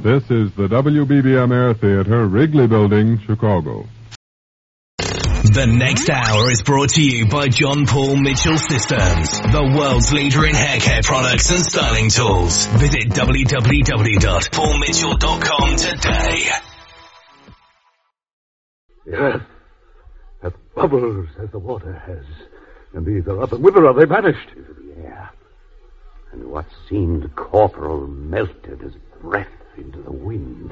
This is the WBBM Air Theater, Wrigley Building, Chicago. The next hour is brought to you by John Paul Mitchell Systems, the world's leader in hair care products and styling tools. Visit www.paulmitchell.com today. The earth hath bubbles as the water has, and these are up, and whither are they vanished? Into the air. And what seemed corporal melted as breath into the wind.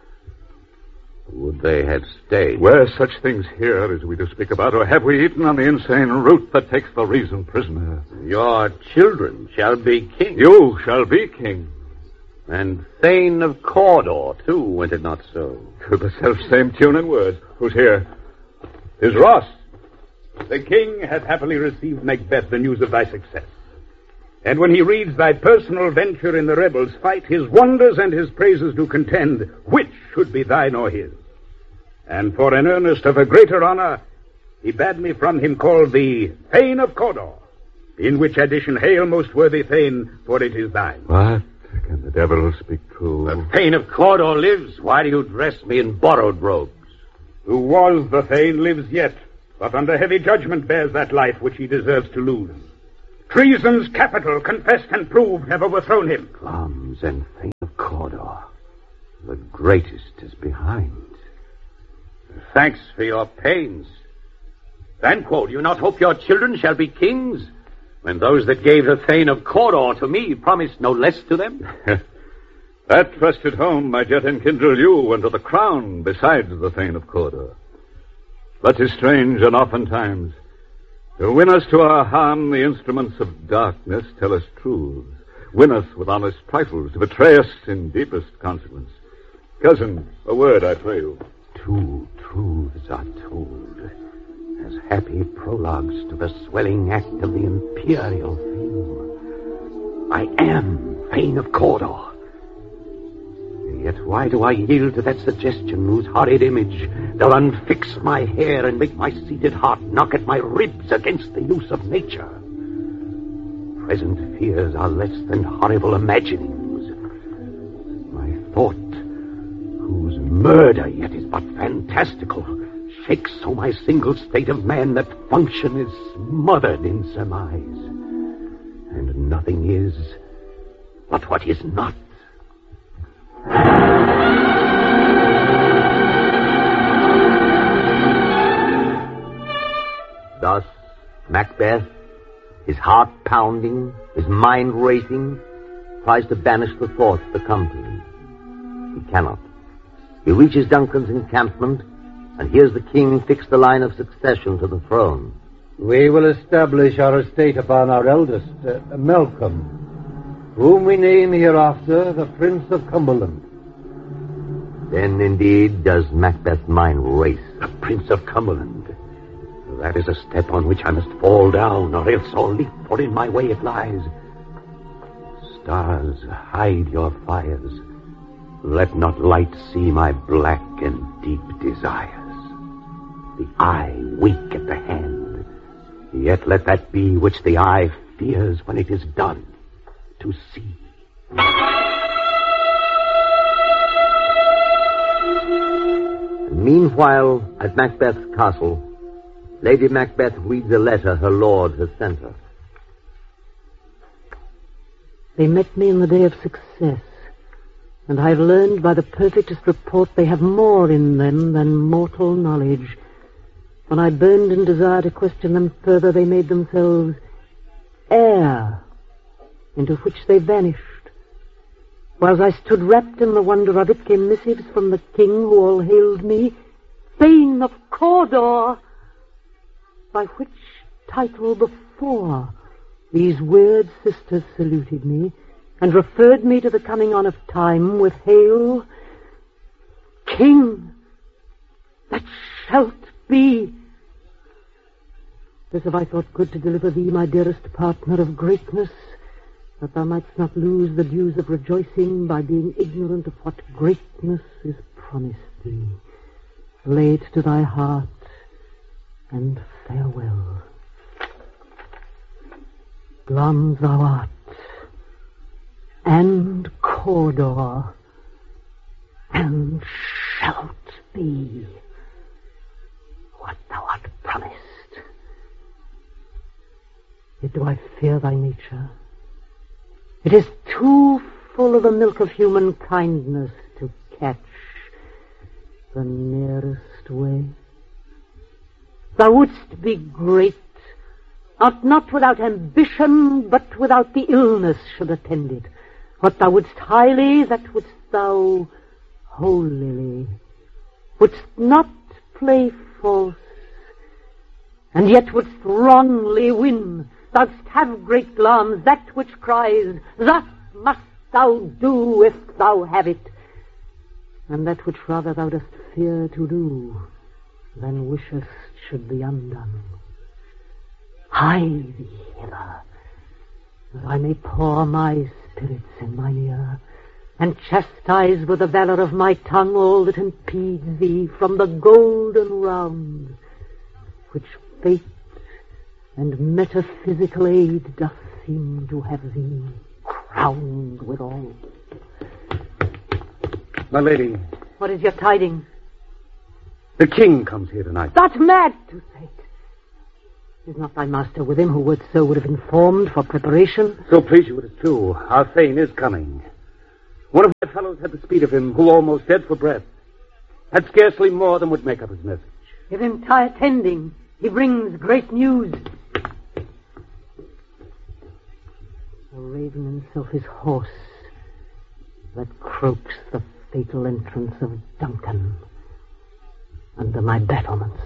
Would they have stayed? Were such things here as we do speak about, or have we eaten on the insane root that takes the reason prisoner? Your children shall be king. You shall be king. And Thane of Cawdor, too, went it not so? To the self-same tune and words. Who's here? 'Tis Ross. The king hath happily received, Macbeth, the news of thy success. And when he reads thy personal venture in the rebels' fight, his wonders and his praises do contend, which should be thine or his. And for an earnest of a greater honor, he bade me from him call thee Thane of Cawdor, in which addition hail, most worthy Thane, for it is thine. What? Can the devil speak true? The Thane of Cawdor lives. Why do you dress me in borrowed robes? Who was the Thane lives yet, but under heavy judgment bears that life which he deserves to lose. Treason's capital, confessed and proved, have overthrown him. Glamis and Thane of Cawdor, the greatest is behind. Thanks for your pains. Banquo, do you not hope your children shall be kings, when those that gave the Thane of Cawdor to me promised no less to them? That trusted home might yet enkindle you unto the crown besides the Thane of Cawdor. But 'tis strange, and oftentimes, to win us to our harm, the instruments of darkness tell us truths, win us with honest trifles, to betray us in deepest consequence. Cousin, a word, I pray you. 2 truths are told, as happy prologues to the swelling act of the imperial theme. I am Thane of Cawdor. Yet why do I yield to that suggestion whose horrid image doth unfix my hair and make my seated heart knock at my ribs against the use of nature? Present fears are less than horrible imaginings. My thought, whose murder yet is but fantastical, shakes so my single state of man that function is smothered in surmise. And nothing is but what is not. Thus, Macbeth, his heart pounding, his mind racing, tries to banish the thoughts that come to him. He cannot. He reaches Duncan's encampment and hears the king fix the line of succession to the throne. We will establish our estate upon our eldest, Malcolm, whom we name hereafter the Prince of Cumberland. Then, indeed, does Macbeth's mind race. The Prince of Cumberland. That is a step on which I must fall down, or else I'll leap, for in my way it lies. Stars, hide your fires. Let not light see my black and deep desires. The eye weak at the hand, yet let that be which the eye fears when it is done to see. Meanwhile, at Macbeth's castle, Lady Macbeth reads a letter her lord has sent her. They met me in the day of success, and I've learned by the perfectest report they have more in them than mortal knowledge. When I burned in desire to question them further, they made themselves air, into which they vanished. Whilst I stood wrapped in the wonder of it, came missives from the king who all hailed me Thane of Cawdor, by which title before these weird sisters saluted me and referred me to the coming on of time with hail, King, that shalt be. This have I thought good to deliver thee, my dearest partner of greatness, that thou mightst not lose the dues of rejoicing by being ignorant of what greatness is promised thee. Lay it to thy heart, and farewell. Glum thou art, and Cawdor, and shalt be what thou art promised. Yet do I fear thy nature. It is too full of the milk of human kindness to catch the nearest way. Thou wouldst be great, not without ambition, but without the illness should attend it. What thou wouldst highly, that wouldst thou holily. Wouldst not play false, and yet wouldst wrongly win. Thou'dst have great glance, that which cries, thus must thou do if thou have it, and that which rather thou dost fear to do than wishest should be undone. Hie thee hither, that I may pour my spirits in mine ear, and chastise with the valor of my tongue all that impedes thee from the golden round, which fate and metaphysical aid doth seem to have thee crowned withal. My lady. What is your tidings? The king comes here tonight. That's mad to say it. Is not thy master with him, who would have informed for preparation? So please you, it is true. Our Thane is coming. One of my fellows had the speed of him, who almost dead for breath. Had scarcely more than would make up his message. Give him time attending. He brings great news. The raven himself is horse that croaks the fatal entrance of Duncan under my battlements.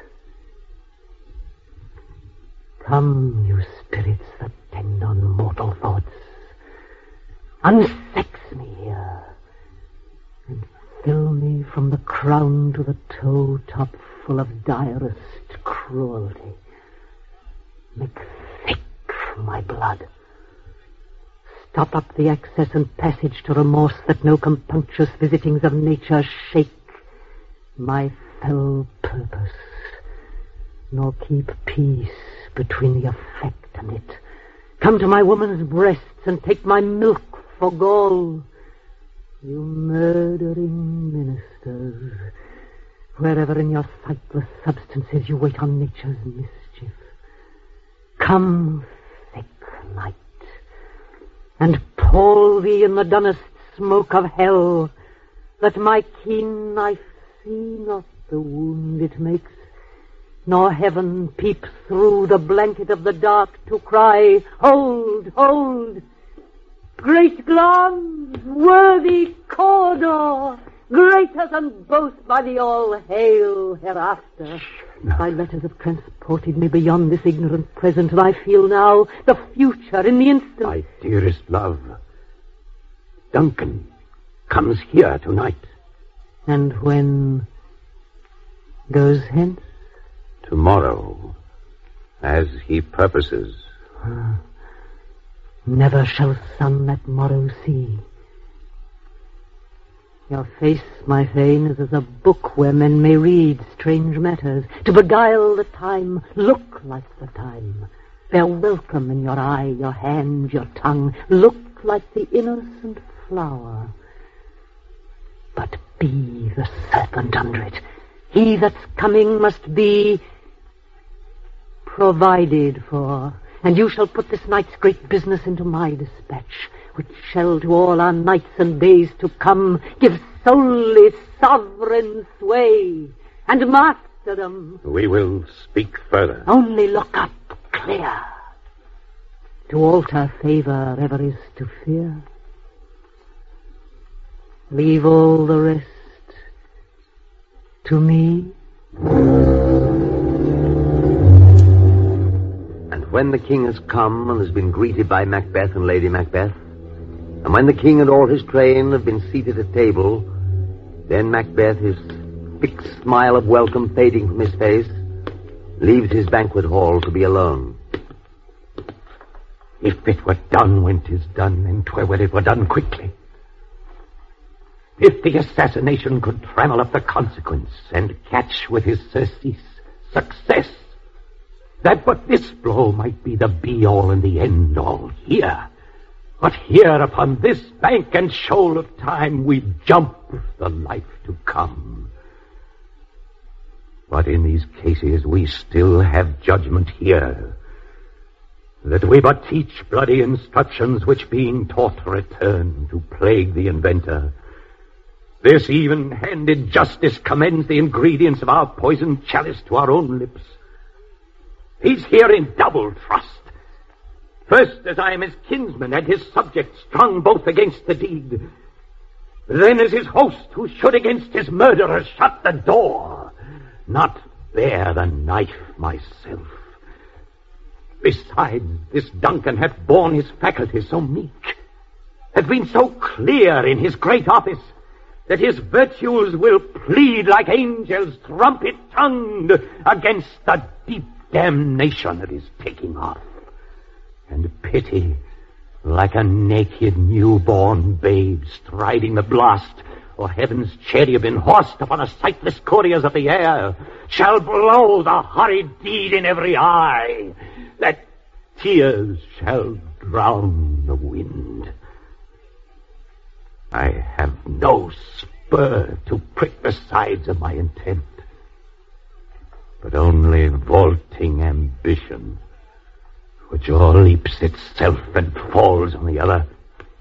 Come, you spirits that tend on mortal thoughts, unsex me here, and fill me from the crown to the toe top full of direst cruelty. Make thick my blood. Stop up the access and passage to remorse, that no compunctious visitings of nature shake my fell purpose, nor keep peace between the effect and it. Come to my woman's breasts and take my milk for gall, you murdering ministers, wherever in your sightless substances you wait on nature's mischief. Come, thick night, and pall thee in the dunnest smoke of hell, that my keen knife see not the wound it makes, nor heaven peeps through the blanket of the dark to cry, hold, hold! Great glance, worthy Cawdor, greater than both by the all-hail hereafter. No. Thy letters have transported me beyond this ignorant present, and I feel now the future in the instant. My dearest love, Duncan comes here tonight. And when goes hence? Tomorrow, as he purposes. Never shall sun that morrow see. Your face, my Thane, is as a book where men may read strange matters. To beguile the time, look like the time. Bear welcome in your eye, your hand, your tongue. Look like the innocent flower. But be the serpent under it. He that's coming must be provided for. And you shall put this night's great business into my dispatch, which shall to all our nights and days to come give solely sovereign sway and masterdom. We will speak further. Only look up clear. To alter favor ever is to fear. Leave all the rest to me. When the king has come and has been greeted by Macbeth and Lady Macbeth, and when the king and all his train have been seated at table, then Macbeth, his fixed smile of welcome fading from his face, leaves his banquet hall to be alone. If it were done when 'tis done, and 'twere well it were done quickly. If the assassination could trammel up the consequence and catch with his surcease success, that but this blow might be the be-all and the end-all here. But here upon this bank and shoal of time we jump the life to come. But in these cases we still have judgment here, that we but teach bloody instructions which being taught return to plague the inventor. This even-handed justice commends the ingredients of our poisoned chalice to our own lips. He's here in double trust. First, as I am his kinsman and his subject, strung both against the deed. Then as his host, who should against his murderer shut the door, not bear the knife myself. Besides, this Duncan hath borne his faculties so meek, hath been so clear in his great office, that his virtues will plead like angels trumpet-tongued against the deep damnation that is taking off, and pity, like a naked newborn babe striding the blast, or heaven's cherubim horsed upon a sightless couriers of the air, shall blow the horrid deed in every eye, that tears shall drown the wind. I have no spur to prick the sides of my intent, but only vaulting ambition, which o'erleaps itself and falls on the other.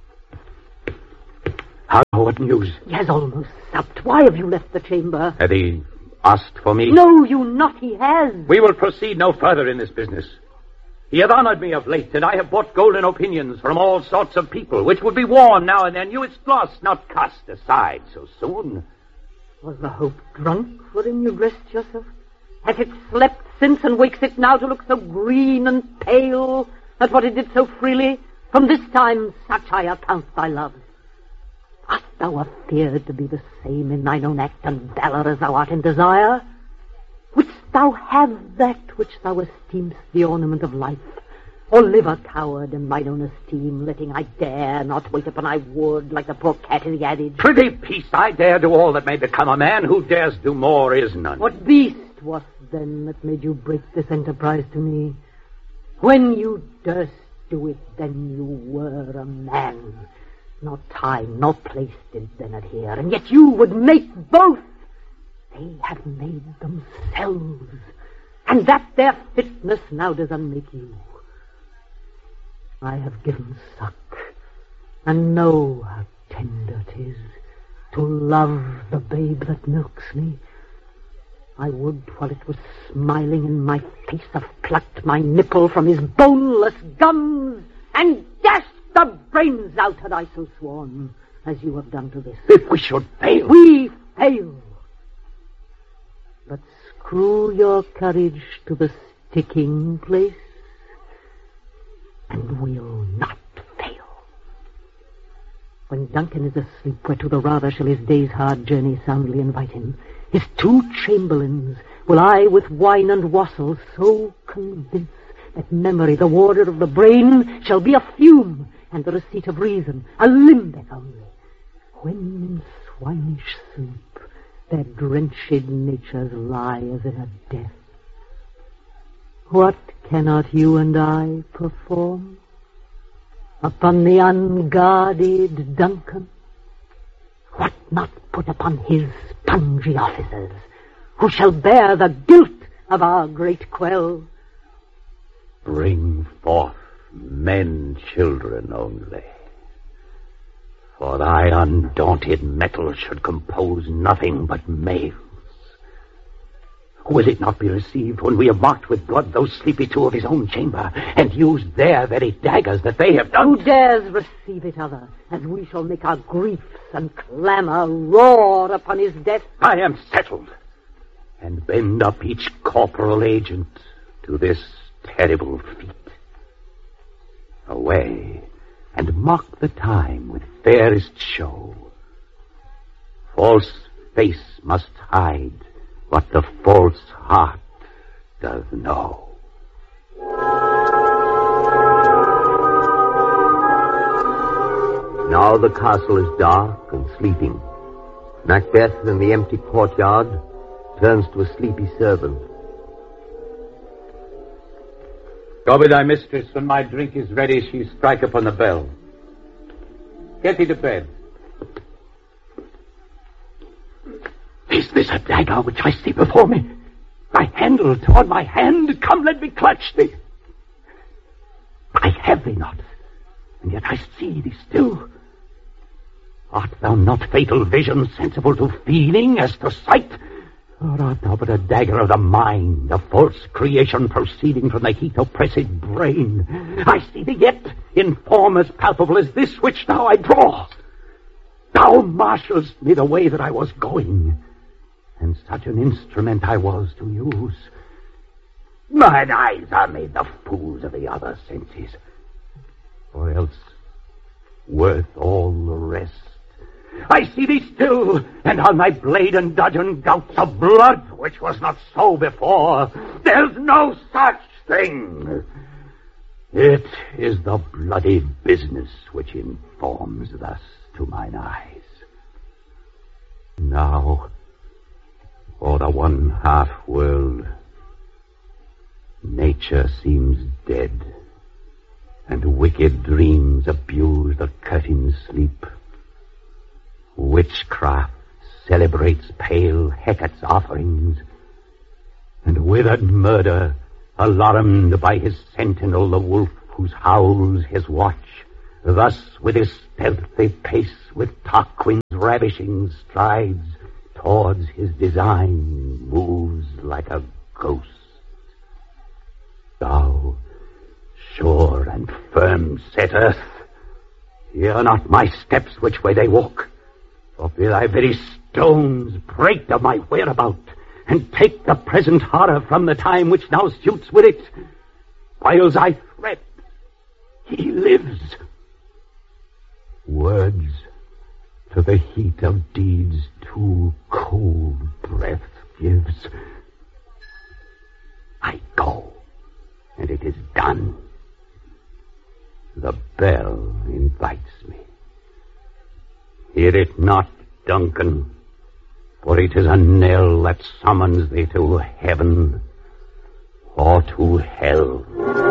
How, what news? He has almost supped. Why have you left the chamber? Had he asked for me? No, you not. He has. We will proceed no further in this business. He hath honored me of late, and I have bought golden opinions from all sorts of people, which would be worn now and then. You its gloss not cast aside so soon. Was the hope drunk wherein you dressed yourself? Has it slept since and wakes it now to look so green and pale at what it did so freely? From this time such I account thy love. Art thou afeard to be the same in thine own act and valor as thou art in desire? Wouldst thou have that which thou esteem'st the ornament of life, or live a coward in thine own esteem, letting I dare not wait upon I would, like the poor cat in the adage? Prithee, peace, I dare do all that may become a man. Who dares do more is none. What beast was then that made you break this enterprise to me? When you durst do it, then you were a man. Nor time nor place did then adhere, and yet you would make both. They have made themselves, and that their fitness now does unmake you. I have given suck, and know how tender 'tis to love the babe that milks me. I would, while it was smiling in my face, have plucked my nipple from his boneless gums and dashed the brains out had I so sworn, as you have done to this. If we should fail. We fail. But screw your courage to the sticking place, and we'll not fail. When Duncan is asleep, whereto the rather shall his day's hard journey soundly invite him, his 2 chamberlains will I with wine and wassail so convince that memory, the warder of the brain, shall be a fume, and the receipt of reason a limbeck only, when in swinish sleep their drenched natures lie as in a death. What cannot you and I perform upon the unguarded Duncan? What not put upon his spongy officers, who shall bear the guilt of our great quell? Bring forth men, children only. For thy undaunted mettle should compose nothing but males. Will it not be received when we have marked with blood those sleepy 2 of his own chamber, and used their very daggers that they have done? Who dares receive it other, as we shall make our griefs and clamour roar upon his death? I am settled, and bend up each corporal agent to this terrible feat. Away, and mark the time with fairest show. False face must hide what the false heart does know. Now the castle is dark and sleeping. Macbeth in the empty courtyard turns to a sleepy servant. Go with thy mistress. When my drink is ready, she strike upon the bell. Get thee to bed. this a dagger which I see before me? Thy handle toward my hand? Come, let me clutch thee. I have thee not, and yet I see thee still. Art thou not fatal vision, sensible to feeling as to sight? Or art thou but a dagger of the mind, a false creation proceeding from the heat oppressed brain? I see thee yet, in form as palpable as this which now I draw. Thou marshalst me the way that I was going, and such an instrument I was to use. Mine eyes are made the fools of the other senses, or else worth all the rest. I see thee still, and on thy blade and dudgeon gouts of blood, which was not so before. There's no such thing. It is the bloody business which informs thus to mine eyes. Now, o'er the one half world, nature seems dead, and wicked dreams abuse the curtain's sleep. Witchcraft celebrates pale Hecate's offerings, and withered murder, alarmed by his sentinel, the wolf whose howls his watch, thus with his stealthy pace, with Tarquin's ravishing strides, towards his design moves like a ghost. Thou, sure and firm set earth, hear not my steps which way they walk, or be thy very stones break of my whereabout, and take the present horror from the time which now suits with it. Whiles I threat, he lives. Words to the heat of deeds too cold breath gives. I go, and it is done. The bell invites me. Hear it not, Duncan, for it is a knell that summons thee to heaven or to hell.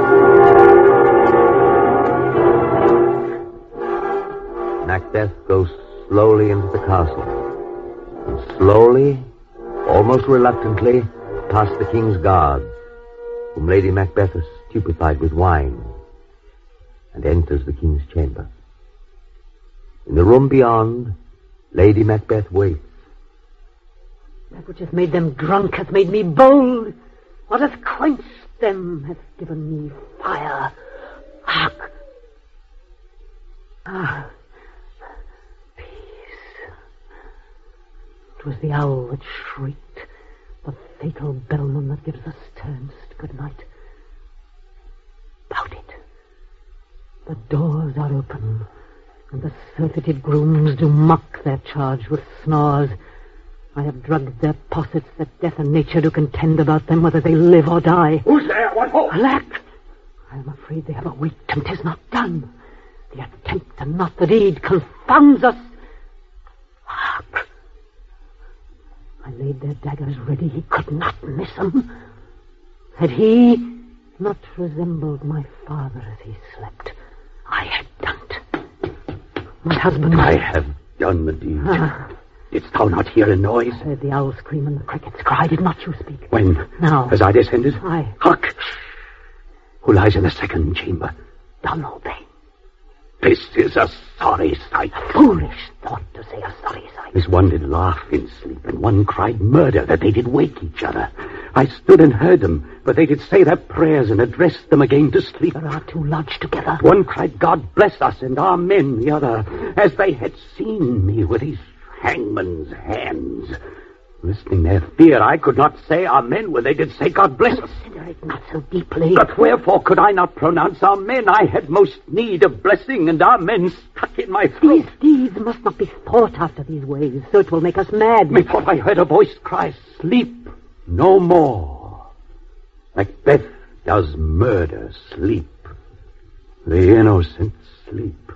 Macbeth goes slowly into the castle, and slowly, almost reluctantly, past the king's guard, whom Lady Macbeth is stupefied with wine, and enters the king's chamber. In the room beyond, Lady Macbeth waits. That which hath made them drunk hath made me bold. What hath quenched them hath given me fire. Hark! Ah, peace. 'Twas the owl that shrieked, the fatal bellman that gives the sternest good night. Bout it. The doors are open, and the surfeited grooms do mock their charge with snores. I have drugged their possets that death and nature do contend about them, whether they live or die. Who's there? What for? Alack! I am afraid they have a weak, and 'tis not done. The attempt and not the deed confounds us. Hark! I laid their daggers ready. He could not miss them. Had he not resembled my father as he slept, I had done't. My husband... I have done the deed. Didst thou not hear a noise? I heard the owl scream and the crickets cry. Did not you speak? When? Now. As I descended? Aye. Hark! Who lies in the second chamber? Donalbain. This is a sorry sight. Foolish thought to say a sorry sight. As one did laugh in sleep, and one cried murder, that they did wake each other. I stood and heard them, but they did say their prayers and addressed them again to sleep. There are two lodged together. One cried, God bless us and amen, the other, as they had seen me with his hangman's hands. Listening their fear, I could not say amen when they did say God bless us. Consider it not so deeply. But wherefore could I not pronounce amen? I had most need of blessing, and amen stuck in my throat. These deeds must not be thought after these ways, so it will make us mad. Methought I heard a voice cry, sleep no more. Macbeth does murder sleep. The innocent sleep.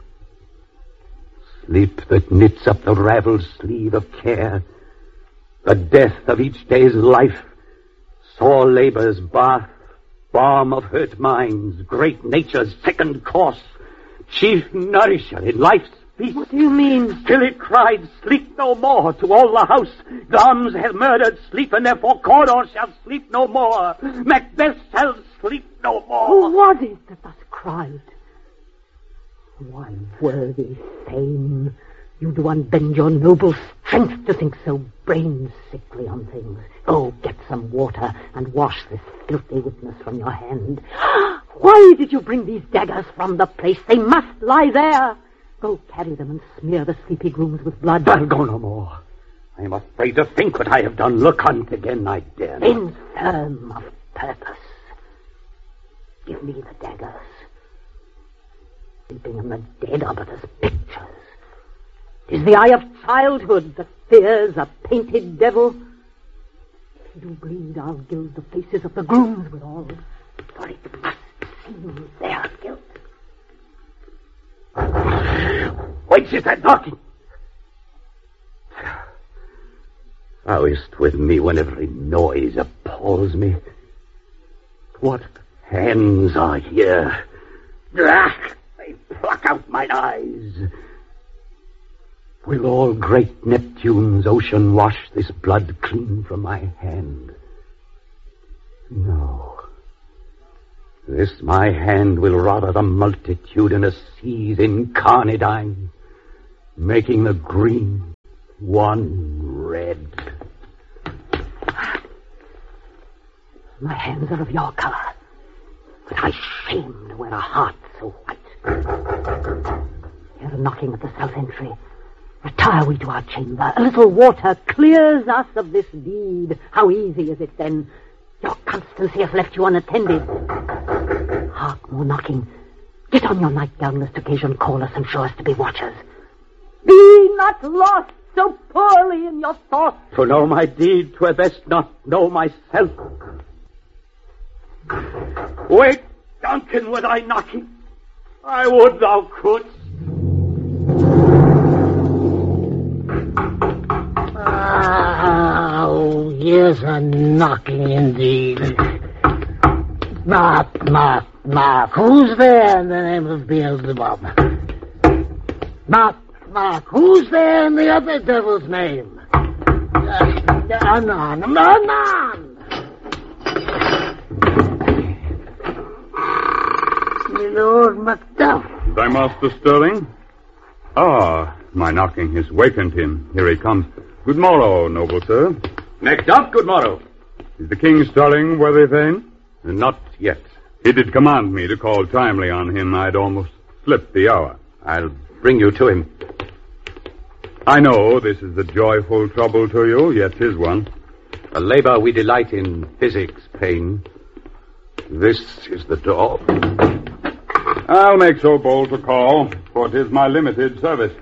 Sleep that knits up the raveled sleeve of care. The death of each day's life, sore labor's bath, balm of hurt minds, great nature's second course, chief nourisher in life's masterpiece. What do you mean? Till it cried, sleep no more to all the house. Glamis has murdered sleep, and therefore Cawdor shall sleep no more. Macbeth shall sleep no more. Who was it that thus cried? Why, worthy Thane, you do unbend your noble strength to think so brain-sickly on things. Go get some water and wash this filthy witness from your hand. Why did you bring these daggers from the place? They must lie there. Go carry them and smear the sleepy grooms with blood. I'll go no more. I am afraid to think what I have done. Look on it again, I dare not. Infirm of purpose. Give me the daggers. Sleeping and the dead are but as pictures. 'Tis the eye of childhood that fears a painted devil. If you do bleed, I'll gild the faces of the grooms with all, for it must seem their guilt. Whence is that knocking? Thou is't with me when every noise appalls me. What hands are here? Ach, they pluck out mine eyes. Will all great Neptune's ocean wash this blood clean from my hand? No. This my hand will rother the multitudinous seas incarnadine, making the green one red. My hands are of your color, but I shame to wear a heart so white. Hear a knocking at the south entry. Retire we to our chamber. A little water clears us of this deed. How easy is it then? Your constancy has left you unattended. Hark, more knocking. Get on your nightgown lest occasion call us and show us to be watchers. Be not lost so poorly in your thoughts. To know my deed, 'twere best not know myself. Wake, Duncan, with thy knocking. I would thou couldst. Oh, here's a knocking indeed. Knock, knock, knock. Who's there in the name of Beelzebub? Knock, knock. Who's there in the other devil's name? Anon, Anon. My Lord Macduff. Thy master Stirling? Ah, my knocking has wakened him. Here he comes. Good morrow, noble sir. Macduff, good morrow. Is the king Stirling, worthy Thane? Not yet. He did command me to call timely on him. I'd almost slipped the hour. I'll bring you to him. I know this is a joyful trouble to you, yet 'tis one. A labor we delight in physics, pain. This is the door. I'll make so bold to call, for 'tis my limited service.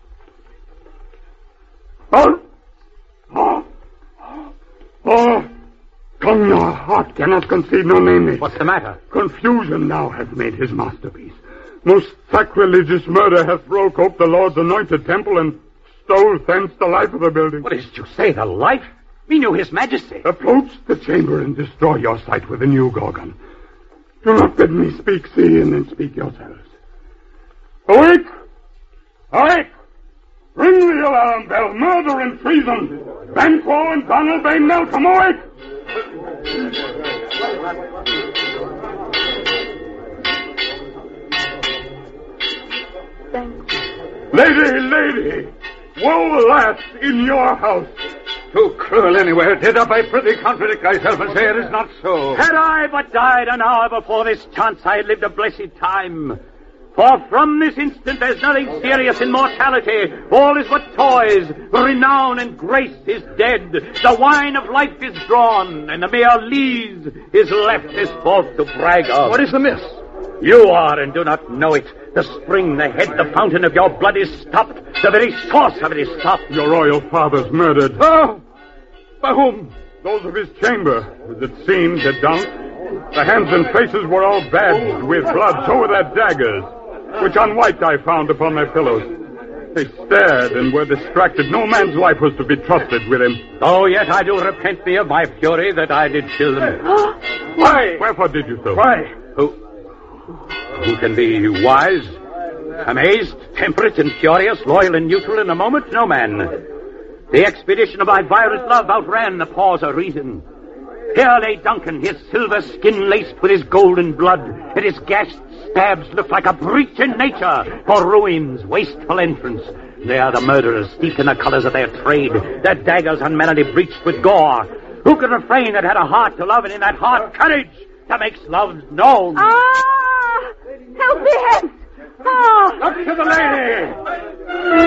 Come, your heart cannot conceive no name. What's the matter? Confusion now hath made his masterpiece. Most sacrilegious murder hath broke up the Lord's anointed temple and stole thence the life of the building. What is it you say, the life? We knew his majesty. Approach the chamber and destroy your sight with a new Gorgon. Do not bid me speak, see, and then speak yourselves. Awake! Awake! Ring the alarm bell, murder and treason! Banquo and Donalbain Malcolm, awake! Lady, woe last in your house. Too cruel anywhere. Did I prithee contradict thyself and say it is not so? Had I but died an hour before this chance, I had lived a blessed time. For from this instant there's nothing serious in mortality. All is but toys. Renown and grace is dead. The wine of life is drawn, and the mere lees is left as forth to brag of. What is the miss? You are and do not know it. The spring, the head, the fountain of your blood is stopped. The very source of it is stopped. Your royal father's murdered. Oh! By whom? Those of his chamber, as it seems, had done. The hands and faces were all badged with blood, so were their daggers, which unwiped I found upon their pillows. They stared and were distracted. No man's life was to be trusted with him. Oh, yet I do repent me of my fury that I did kill them. Why? Wherefore did you so? Why? Who can be wise? Amazed, temperate and furious, loyal and neutral in a moment, no man. The expedition of thy violent love outran the pause of reason. Here lay Duncan, his silver skin laced with his golden blood, and his gashed stabs looked like a breach in nature, for ruin's wasteful entrance. There the murderers, steeped in the colors of their trade, their daggers unmannerly breached with gore. Who could refrain that had a heart to love, and in that heart courage that makes love known? Ah! Help me, Hence! Ah! Up to the lady!